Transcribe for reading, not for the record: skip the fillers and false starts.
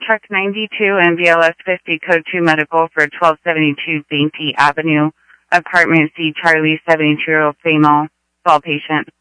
Truck 92 and BLS 50 Code 2 Medical for 1272 St. Pete Avenue, Apartment C, Charlie, 72-year-old female, fall patient.